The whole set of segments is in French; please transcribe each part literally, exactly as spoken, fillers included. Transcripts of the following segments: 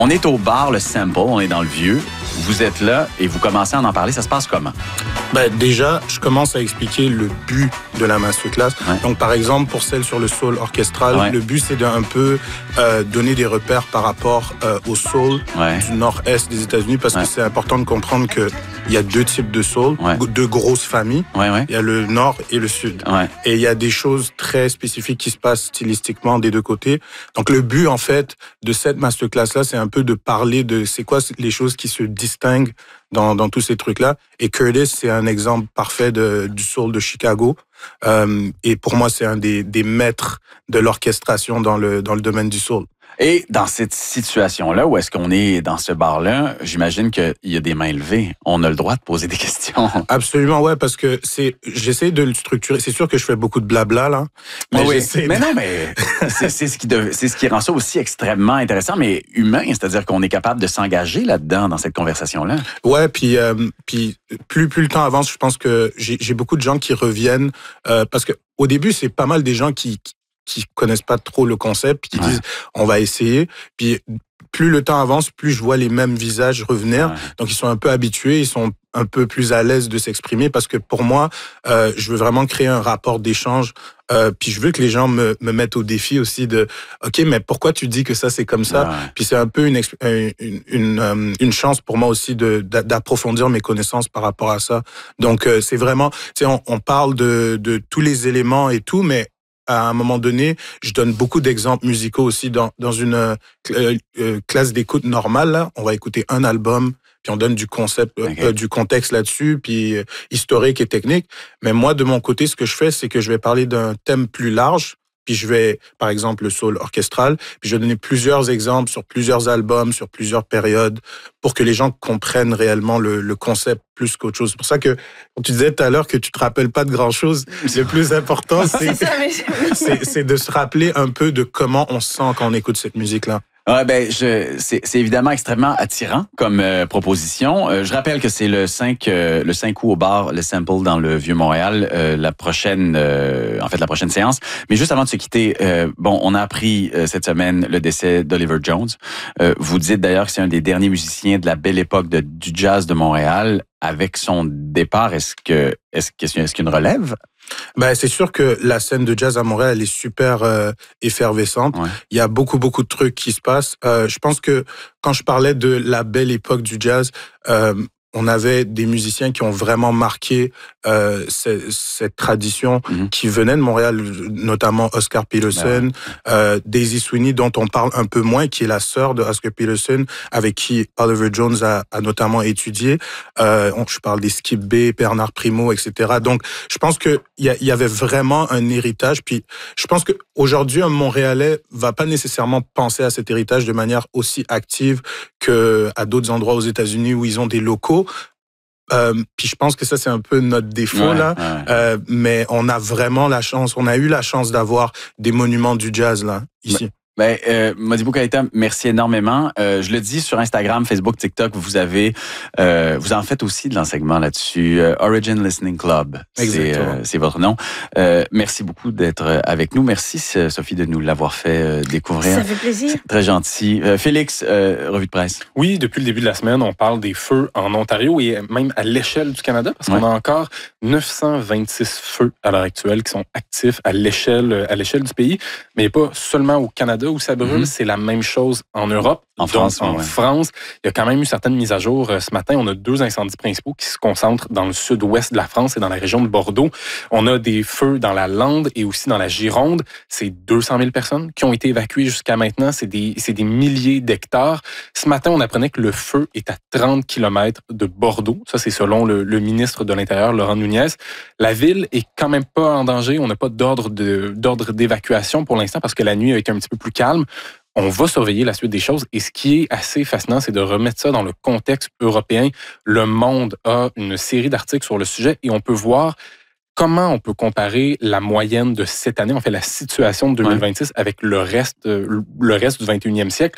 On est au bar, le Sample, on est dans le vieux. Vous êtes là et vous commencez à en parler. Ça se passe comment? Ben, déjà, je commence à expliquer le but de la masterclass. Ouais. Donc, par exemple, pour celle sur le soul orchestral, ouais. le but, c'est d'un peu euh, donner des repères par rapport euh, au soul ouais. du nord-est des États-Unis, parce ouais. que c'est important de comprendre que il y a deux types de soul, ouais. deux grosses familles. Ouais, ouais. Il y a le nord et le sud. Ouais. Et il y a des choses très spécifiques qui se passent stylistiquement des deux côtés. Donc, le but, en fait, de cette masterclass-là, c'est un peu de parler de c'est quoi les choses qui se distinguent dans, dans tous ces trucs-là. Et Curtis, c'est un exemple parfait de, du soul de Chicago. Euh, et pour moi, c'est un des, des maîtres de l'orchestration dans le, dans le domaine du soul. Et dans cette situation-là, où est-ce qu'on est dans ce bar-là, j'imagine qu'il y a des mains levées. On a le droit de poser des questions. Absolument, ouais, parce que c'est, j'essaie de le structurer. C'est sûr que je fais beaucoup de blabla, là. Mais, oui, mais de... non, mais c'est, c'est, ce qui de, c'est ce qui rend ça aussi extrêmement intéressant, mais humain. C'est-à-dire qu'on est capable de s'engager là-dedans, dans cette conversation-là. Ouais, puis, euh, puis plus, plus le temps avance, je pense que j'ai, j'ai beaucoup de gens qui reviennent, euh, parce que au début, c'est pas mal des gens qui, qui qui connaissent pas trop le concept, puis qui ouais. disent on va essayer. Puis plus le temps avance, plus je vois les mêmes visages revenir. Ouais. Donc ils sont un peu habitués, ils sont un peu plus à l'aise de s'exprimer, parce que pour moi, euh, je veux vraiment créer un rapport d'échange. Euh, puis je veux que les gens me, me mettent au défi aussi de OK, mais pourquoi tu dis que ça c'est comme ça? Ouais. Puis c'est un peu une, une, une, une chance pour moi aussi de, d'approfondir mes connaissances par rapport à ça. Donc euh, c'est vraiment, tu sais, on, on parle de, de tous les éléments et tout, mais à un moment donné, je donne beaucoup d'exemples musicaux aussi dans, dans une euh, euh, classe d'écoute normale. Là, on va écouter un album, puis on donne du concept, okay. euh, du contexte là-dessus, puis euh, historique et technique. Mais moi, de mon côté, ce que je fais, c'est que je vais parler d'un thème plus large. Puis je vais, par exemple, le soul orchestral, puis je vais donner plusieurs exemples sur plusieurs albums, sur plusieurs périodes, pour que les gens comprennent réellement le, le concept plus qu'autre chose. C'est pour ça que, quand tu disais tout à l'heure que tu te rappelles pas de grand-chose, le plus important, c'est, c'est, ça, mais... c'est, c'est de se rappeler un peu de comment on se sent quand on écoute cette musique-là. Ouais, ben, je, c'est, c'est évidemment extrêmement attirant comme euh, proposition. Euh, je rappelle que c'est le cinq, euh, le cinq août au bar, le Sample dans le Vieux-Montréal, euh, la prochaine, euh, en fait, la prochaine séance. Mais juste avant de se quitter, euh, bon, on a appris euh, cette semaine le décès d'Oliver Jones. Euh, vous dites d'ailleurs que c'est un des derniers musiciens de la belle époque de, du jazz de Montréal. Avec son départ, est-ce que, est-ce, est-ce qu'il y a une relève? Ben, c'est sûr que la scène de jazz à Montréal, elle est super euh, effervescente. Ouais. Il y a beaucoup, beaucoup de trucs qui se passent. Euh, je pense que quand je parlais de la belle époque du jazz, euh, on avait des musiciens qui ont vraiment marqué euh, cette, cette tradition mm-hmm. qui venait de Montréal, notamment Oscar Peterson, ouais. euh, Daisy Sweeney, dont on parle un peu moins, qui est la sœur de Oscar Peterson, avec qui Oliver Jones a, a notamment étudié. Euh, on, je parle des Skip B, Bernard Primo, et cetera. Donc, je pense que il y, y avait vraiment un héritage. Puis, je pense que aujourd'hui, un Montréalais va pas nécessairement penser à cet héritage de manière aussi active que à d'autres endroits aux États-Unis où ils ont des locaux. Euh, puis je pense que ça, c'est un peu notre défaut, ouais, là. Ouais. Euh, mais on a vraiment la chance, on a eu la chance d'avoir des monuments du jazz, là, ici. Ben, ben euh, Modibo Keïta, merci énormément. Euh, je le dis sur Instagram, Facebook, TikTok, vous avez, euh, vous en faites aussi de l'enseignement là-dessus. Euh, Origin Listening Club, c'est, euh, c'est votre nom. Euh, merci beaucoup d'être avec nous. Merci, Sophie, de nous l'avoir fait euh, découvrir. Ça fait plaisir. C'est très gentil. Euh, Félix, euh, revue de presse. Oui, depuis le début de la semaine, on parle des feux en Ontario et même à l'échelle du Canada, parce ouais. qu'on a encore neuf cent vingt-six feux à l'heure actuelle qui sont actifs à l'échelle, à l'échelle du pays, mais pas seulement au Canada où ça brûle, mm-hmm. c'est la même chose en Europe. En France, Donc, en ouais. France, il y a quand même eu certaines mises à jour. Ce matin, on a deux incendies principaux qui se concentrent dans le sud-ouest de la France et dans la région de Bordeaux. On a des feux dans la Lande et aussi dans la Gironde. C'est deux cent mille personnes qui ont été évacuées jusqu'à maintenant. C'est des, c'est des milliers d'hectares. Ce matin, on apprenait que le feu est à trente kilomètres de Bordeaux. Ça, c'est selon le, le ministre de l'Intérieur, Laurent Nunez. La ville est quand même pas en danger. On n'a pas d'ordre, de, d'ordre d'évacuation pour l'instant parce que la nuit a été un petit peu plus calme. On va surveiller la suite des choses. Et ce qui est assez fascinant, c'est de remettre ça dans le contexte européen. Le Monde a une série d'articles sur le sujet et on peut voir comment on peut comparer la moyenne de cette année, en fait la situation de deux mille vingt-six, ouais. avec le reste, le reste du vingt et unième siècle.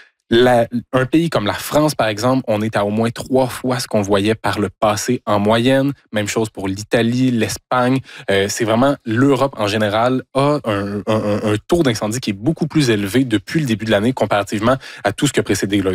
La, un pays comme la France, par exemple, on est à au moins trois fois ce qu'on voyait par le passé en moyenne. Même chose pour l'Italie, l'Espagne. Euh, c'est vraiment l'Europe en général a un, un, un taux d'incendie qui est beaucoup plus élevé depuis le début de l'année comparativement à tout ce qui a précédé